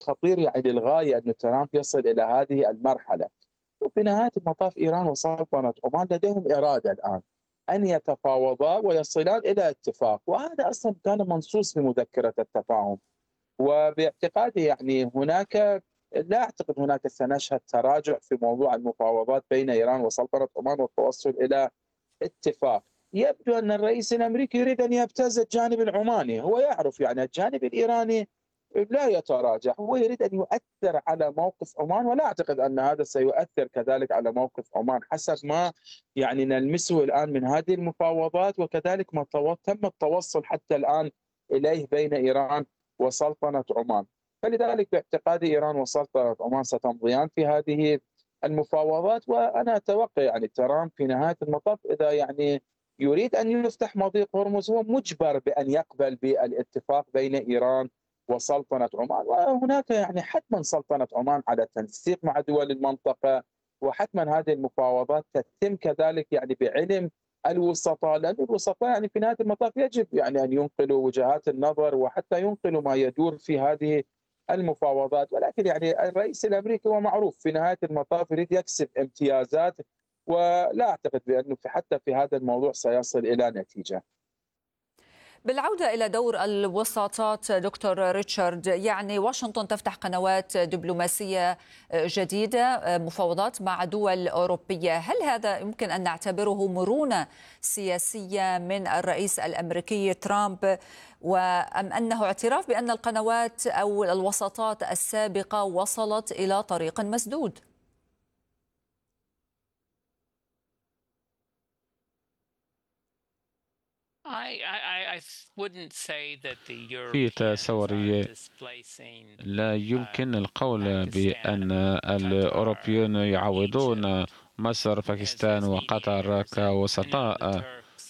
خطير يعني للغاية أن ترامب يصل إلى هذه المرحلة. وفي نهاية المطاف إيران وسلطنة عمان لديهم إرادة الآن أن يتفاوضا ويصلان إلى اتفاق، وهذا أصلا كان منصوص في مذكرة التفاهم. وباعتقادي يعني لا أعتقد هناك سنشهد تراجع في موضوع المفاوضات بين إيران وسلطنة عمان والتوصل إلى اتفاق. يبدو أن الرئيس الأمريكي يريد أن يبتز الجانب العماني، هو يعرف يعني الجانب الإيراني لا يتراجع، هو يريد أن يؤثر على موقف عمان، ولا أعتقد أن هذا سيؤثر كذلك على موقف عمان حسب ما يعني نلمسه الآن من هذه المفاوضات، وكذلك ما تم التوصل حتى الآن إليه بين إيران وسلطنة عمان. فلذلك باعتقادي إيران وسلطنة عمان ستمضيان في هذه المفاوضات، وأنا أتوقع يعني ترامب في نهاية المطاف إذا يعني يريد أن يفتح مضيق هرمز هو مجبر بأن يقبل بالاتفاق بين إيران وسلطنة عمان، وهناك يعني حتما سلطنة عمان على تنسيق مع دول المنطقة، وحتما هذه المفاوضات تتم كذلك يعني بعلم الوسطاء، لأن الوسطاء يعني في نهاية المطاف يجب يعني أن ينقلوا وجهات النظر وحتى ينقلوا ما يدور في هذه المفاوضات. ولكن يعني الرئيس الأمريكي هو معروف في نهاية المطاف يريد يكسب امتيازات، ولا أعتقد بأنه حتى في هذا الموضوع سيصل إلى نتيجة. بالعودة إلى دور الوساطات دكتور ريتشارد، يعني واشنطن تفتح قنوات دبلوماسية جديدة، مفاوضات مع دول أوروبية، هل هذا يمكن أن نعتبره مرونة سياسية من الرئيس الأمريكي ترامب، أم أنه اعتراف بأن القنوات أو الوساطات السابقة وصلت إلى طريق مسدود؟ في تصوري لا يمكن القول بأن الأوروبيون يعوضون مصر باكستان وقطر كوسطاء،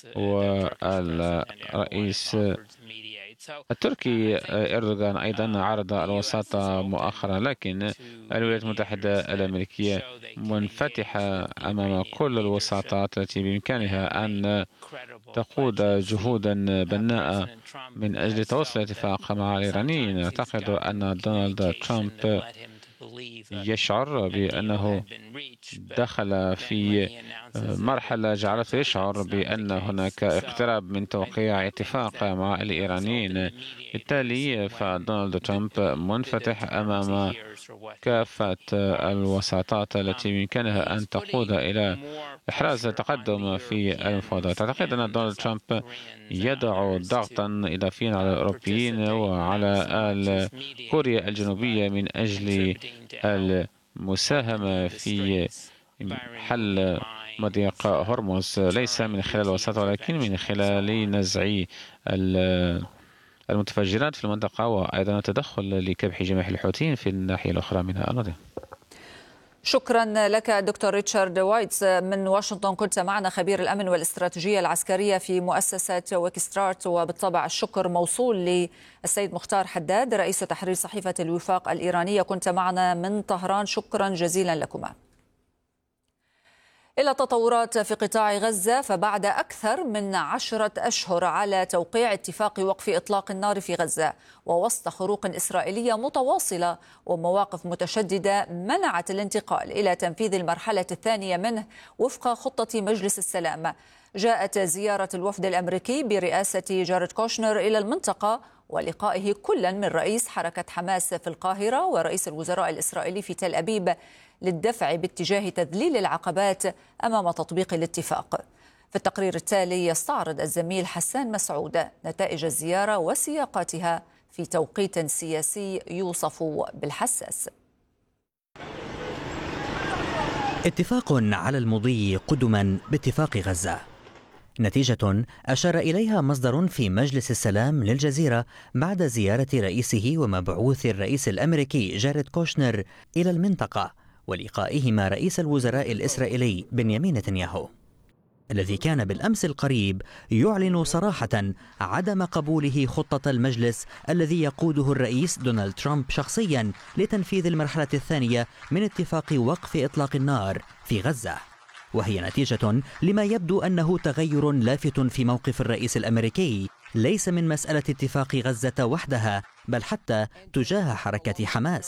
والرئيس التركي إردوغان أيضا عرض الوساطة مؤخرا، لكن الولايات المتحدة الأمريكية منفتحة أمام كل الوساطات التي بإمكانها أن تقود جهودا بناءة من أجل توصل اتفاق مع الإيرانيين. أعتقد أن دونالد ترامب يشعر بأنه دخل في مرحلة جعلته يشعر بأن هناك اقتراب من توقيع اتفاق مع الإيرانيين. بالتالي فدونالد ترامب منفتح أمام كافة الوساطات التي بإمكانها أن تقود إلى إحراز تقدم في المفاوضات. أعتقد أن دونالد ترامب يضع ضغطا إضافيا على الأوروبيين وعلى كوريا الجنوبية من أجل المساهمة في حل مضيق هرمز، ليس من خلال الوساطة ولكن من خلال نزع المتفجرات في المنطقة، وأيضا التدخل لكبح جماح الحوثيين في الناحية الأخرى منها الأراضي. شكرا لك دكتور ريتشارد وايتس من واشنطن، كنت معنا خبير الأمن والاستراتيجية العسكرية في مؤسسة ويكستارت. وبالطبع الشكر موصول للسيد مختار حداد رئيس تحرير صحيفة الوفاق الإيرانية، كنت معنا من طهران، شكرا جزيلا لكما. إلى التطورات في قطاع غزة، فبعد أكثر من 10 أشهر على توقيع اتفاق وقف إطلاق النار في غزة، ووسط خروق إسرائيلية متواصلة ومواقف متشددة منعت الانتقال إلى تنفيذ المرحلة الثانية منه وفق خطة مجلس السلام، جاءت زيارة الوفد الأمريكي برئاسة جاريد كوشنر إلى المنطقة ولقائه كلا من رئيس حركة حماس في القاهرة ورئيس الوزراء الإسرائيلي في تل أبيب للدفع باتجاه تذليل العقبات أمام تطبيق الاتفاق. في التقرير التالي يستعرض الزميل حسان مسعود نتائج الزيارة وسياقاتها في توقيت سياسي يوصف بالحساس. اتفاق على المضي قدما باتفاق غزة، نتيجة أشار إليها مصدر في مجلس السلام للجزيرة بعد زيارة رئيسه ومبعوث الرئيس الأمريكي جاريد كوشنر إلى المنطقة ولقائهما رئيس الوزراء الإسرائيلي بنيامين نتنياهو، الذي كان بالأمس القريب يعلن صراحة عدم قبوله خطة المجلس الذي يقوده الرئيس دونالد ترامب شخصيا لتنفيذ المرحلة الثانية من اتفاق وقف إطلاق النار في غزة، وهي نتيجة لما يبدو أنه تغير لافت في موقف الرئيس الأمريكي، ليس من مسألة اتفاق غزة وحدها بل حتى تجاه حركة حماس.